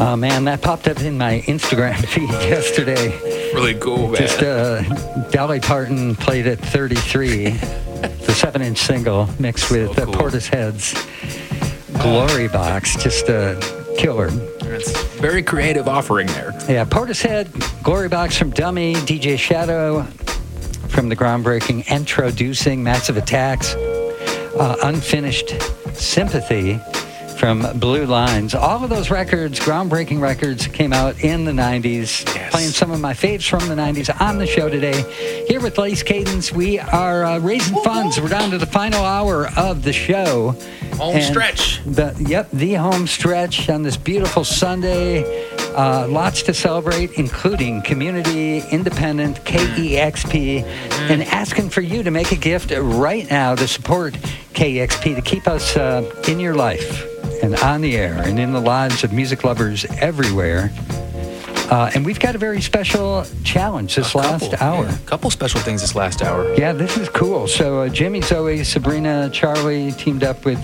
Oh, man, that popped up in my Instagram feed yesterday. Really cool, man. Just Dolly Parton played at 33, the 7-inch single mixed with cool. Portishead's Glory Box. Just a killer. It's a very creative offering there. Yeah, Portishead, Glory Box from Dummy, DJ Shadow from the groundbreaking Introducing Massive Attacks, Unfinished Sympathy from Blue Lines. All of those records, groundbreaking records, came out in the 90s. Yes. Playing some of my faves from the 90s on the show today. Here with Lace Cadence, we are raising funds. We're down to the final hour of the show. Home stretch. The home stretch on this beautiful Sunday. Lots to celebrate, including community, independent, KEXP, and asking for you to make a gift right now to support KEXP, to keep us in your life and on the air and in the lives of music lovers everywhere. And we've got a very special challenge this last hour. A couple special things this last hour. Yeah, this is cool. So Jimmy, Zoe, Sabrina, Charlie teamed up with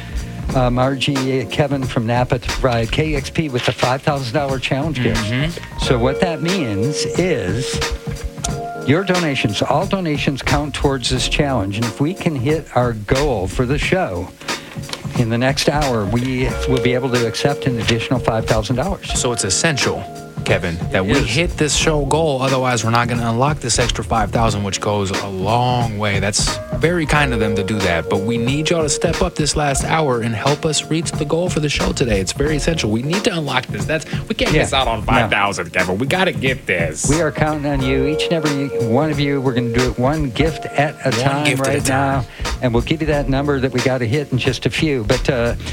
Margie, Kevin from Napa to provide KEXP with the $5,000 challenge gift. So what that means is your donations, all donations count towards this challenge. And if we can hit our goal for the show in the next hour, we will be able to accept an additional $5,000. So it's essential, Kevin, that we hit this show goal. Otherwise, we're not going to unlock this extra $5,000, which goes a long way. That's very kind of them to do that. But we need y'all to step up this last hour and help us reach the goal for the show today. It's very essential. We need to unlock this. We can't miss out on $5,000, Kevin. We got to get this. We are counting on you, each and every one of you. We're going to do it one gift at a time right now, and we'll give you that number that we got to hit in just a few. But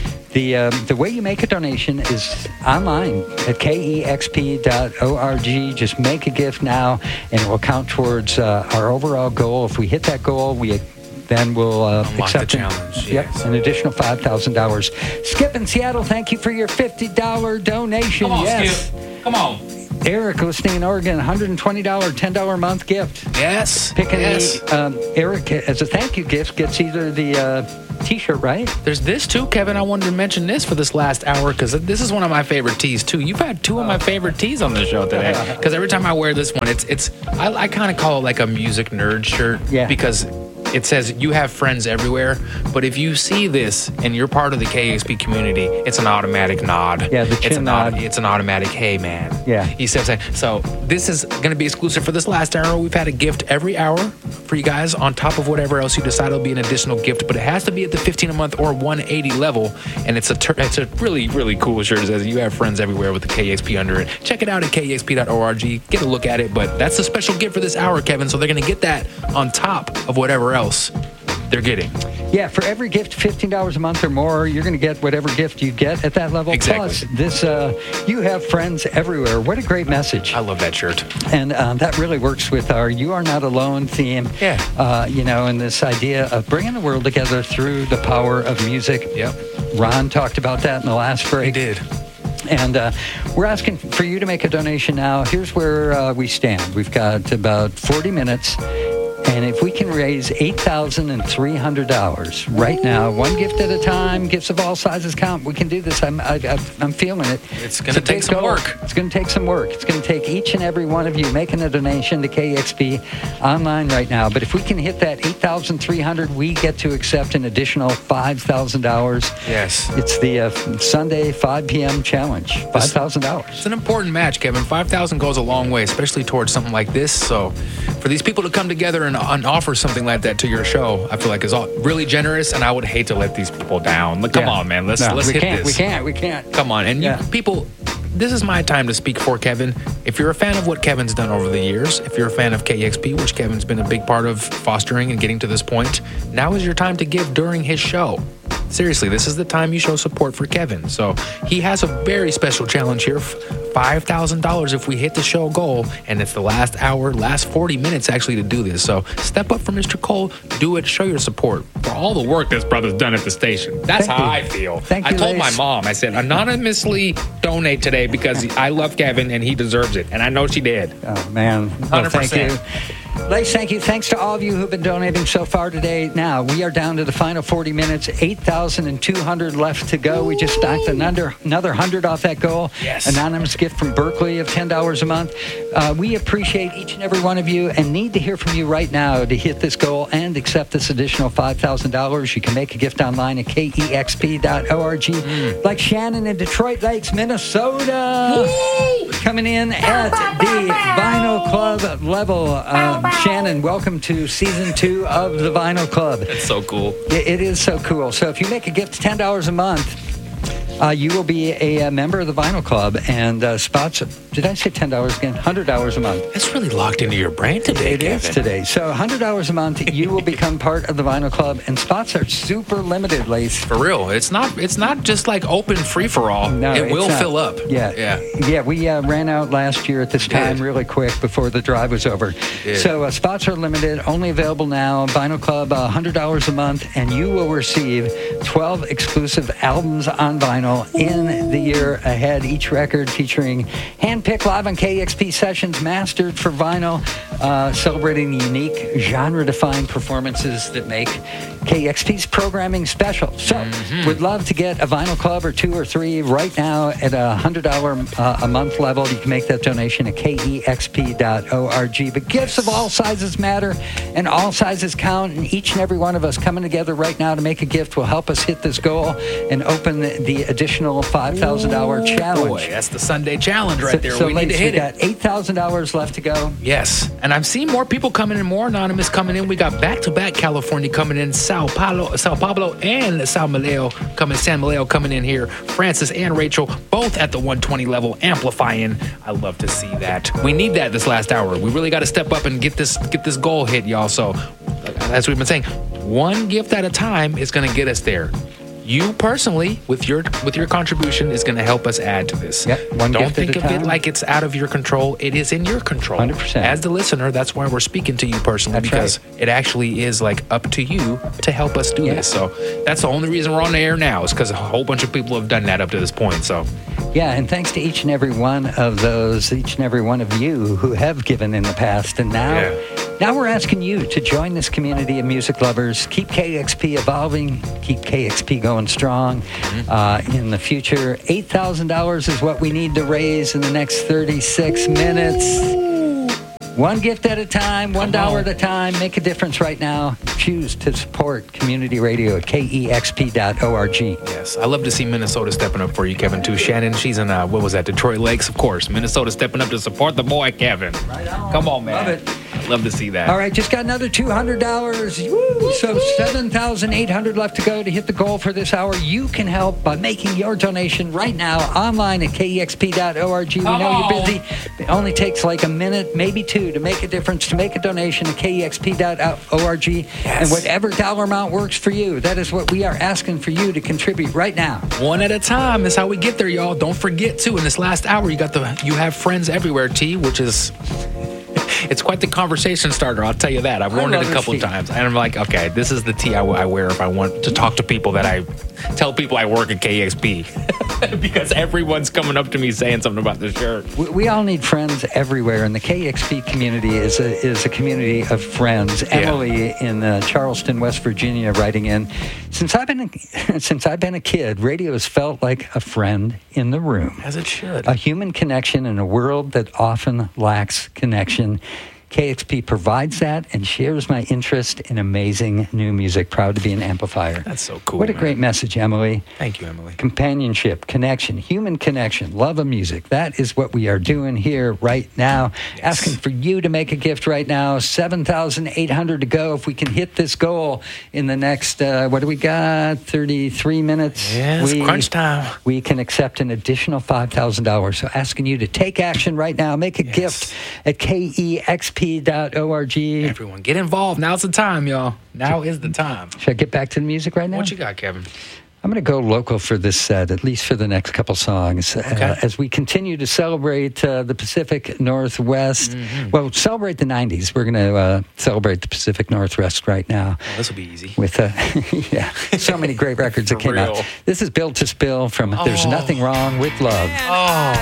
the way you make a donation is online at kexp.org. Just make a gift now, and it will count towards our overall goal. If we hit that goal, then we'll accept the challenge. Yes. An additional $5,000. Skip in Seattle, thank you for your $50 donation. Come on, Skip. Come on. Eric, listening in Oregon, $120, $10 a month gift. Yes. Eric, as a thank you gift, gets either the T-shirt, right? There's this too, Kevin. I wanted to mention this for this last hour because this is one of my favorite tees too. You've had two of my favorite tees on the show today because every time I wear this one, I kind of call it like a music nerd shirt because it says you have friends everywhere, but if you see this and you're part of the KEXP community, it's an automatic nod. Yeah, the chin nod. It's an automatic, hey, man. Yeah. You see what I'm saying? So this is going to be exclusive for this last hour. We've had a gift every hour for you guys on top of whatever else you decide will be an additional gift, but it has to be at the $15 a month or $180 level, and it's a really, really cool shirt. It says you have friends everywhere with the KEXP under it. Check it out at kexp.org. Get a look at it, but that's a special gift for this hour, Kevin, so they're going to get that on top of whatever else they're getting. Yeah, for every gift, $15 a month or more, you're going to get whatever gift you get at that level. Exactly. Plus, this, you have friends everywhere. What a great message. I love that shirt. And that really works with our You Are Not Alone theme. Yeah. And this idea of bringing the world together through the power of music. Yep. Ron talked about that in the last break. He did. And we're asking for you to make a donation now. Here's where we stand. We've got about 40 minutes. And if we can raise $8,300 right now, one gift at a time, gifts of all sizes count, we can do this. I'm feeling it. It's going to take some work. It's going to take some work. It's going to take each and every one of you making a donation to KEXP online right now. But if we can hit that $8,300, we get to accept an additional $5,000. Yes. It's the Sunday 5 p.m. challenge. $5,000. It's an important match, Kevin. $5,000 goes a long way, especially towards something like this. So for these people to come together and offer something like that to your show, I feel like is all really generous, and I would hate to let these people down. Come on, man. Let's hit this. We can't. Come on. And you people, this is my time to speak for Kevin. If you're a fan of what Kevin's done over the years, if you're a fan of KEXP, which Kevin's been a big part of fostering and getting to this point, now is your time to give during his show. Seriously, this is the time you show support for Kevin. So he has a very special challenge here. $5,000 if we hit the show goal, and it's the last hour, last 40 minutes actually to do this. So step up for Mr. Cole, do it, show your support for all the work this brother's done at the station. That's how I feel. I told my mom, I said, anonymously donate today because I love Kevin and he deserves it. And I know she did. Oh, man. Well, 100%. thank you. Lace, thank you. Thanks to all of you who've been donating so far today. Now, we are down to the final 40 minutes, 8,200 left to go. We just stacked another 100 off that goal. Yes. Anonymous gift from Berkeley of $10 a month. We appreciate each and every one of you and need to hear from you right now to hit this goal and accept this additional $5,000. You can make a gift online at kexp.org. Like Shannon in Detroit Lakes, Minnesota. Coming in at the Vinyl Club level. Shannon, welcome to season 2 of the Vinyl Club. That's so cool. It is so cool. So if you make a gift of $10 a month, you will be a member of the Vinyl Club, and spots, did I say $10 again? $100 a month. That's really locked into your brain today, It is today. So $100 a month, you will become part of the Vinyl Club, and spots are super limited, Lace. For real. It's not just like open free-for-all. No, it will fill up. Yeah, we ran out last year at this time really quick before the drive was over. So spots are limited, only available now. Vinyl Club, $100 a month, and you will receive 12 exclusive albums on vinyl in the year ahead. Each record featuring hand-picked live on KEXP sessions, mastered for vinyl, celebrating the unique genre-defined performances that make KEXP's programming special. So, would love to get a Vinyl Club or 2 or 3 right now at a $100 a month level. You can make that donation at kexp.org. But gifts of all sizes matter, and all sizes count, and each and every one of us coming together right now to make a gift will help us hit this goal and open the additional $5,000 challenge. Boy, that's the Sunday challenge right there. We need to hit it. We got $8,000 left to go. Yes, and I'm seeing more people coming in, more anonymous coming in. We got back-to-back California coming in, Sao Pablo and San Mateo coming in here. Francis and Rachel, both at the 120 level, amplifying. I love to see that. We need that this last hour. We really got to step up and get this goal hit, y'all. So, as we've been saying, one gift at a time is going to get us there. You personally, with your contribution, is going to help us add to this. Yep, Don't think of it like it's out of your control. It is in your control. 100%. As the listener, that's why we're speaking to you personally, because it actually is like up to you to help us do this. So that's the only reason we're on the air now, is because a whole bunch of people have done that up to this point. So. Yeah, and thanks to each and every one of those, each and every one of you who have given in the past. And now we're asking you to join this community of music lovers. Keep KEXP evolving. Keep KEXP going strong in the future. $8,000 is what we need to raise in the next 36 minutes. One gift at a time, $1 at a time. Make a difference right now. Choose to support community radio at kexp.org. Yes, I love to see Minnesota stepping up for you, Kevin, too. Shannon, she's in, Detroit Lakes, of course. Minnesota stepping up to support the boy, Kevin. Right on. Come on, man. Love it. Love to see that. All right, just got another $200. Woo! So 7,800 left to go to hit the goal for this hour. You can help by making your donation right now online at kexp.org. We know you're busy. It only takes like a minute, maybe 2, to make a difference, to make a donation at kexp.org. Yes. And whatever dollar amount works for you, that is what we are asking for you to contribute right now. One at a time is how we get there, y'all. Don't forget, too, in this last hour, you have friends everywhere, T, which is... It's quite the conversation starter, I'll tell you that. I've worn it a couple of times. And I'm like, okay, this is the tea I wear if I want to talk to people that I tell people I work at KEXP. Because everyone's coming up to me saying something about this shirt. We all need friends everywhere, and the KEXP community is a community of friends. Emily in Charleston, West Virginia, writing in, since I've been a kid, radio has felt like a friend in the room. As it should. A human connection in a world that often lacks connection. KEXP provides that and shares my interest in amazing new music. Proud to be an amplifier. That's so cool. What a great message, Emily. Thank you, Emily. Companionship, connection, human connection, love of music. That is what we are doing here right now. Yes. Asking for you to make a gift right now. 7,800 to go. If we can hit this goal in the next, what do we got? 33 minutes. Yes, crunch time. We can accept an additional $5,000. So asking you to take action right now. Make a gift at KEXP.org. Everyone, get involved. Now's the time, y'all. Now is the time. Should I get back to the music right now? What you got, Kevin? I'm going to go local for this set, at least for the next couple songs. Okay. As we continue to celebrate the Pacific Northwest. Well, celebrate the 90s. We're going to celebrate the Pacific Northwest right now. Oh, this will be easy. With, so many great records that came out. This is Built to Spill from There's Nothing Wrong with Love. Oh.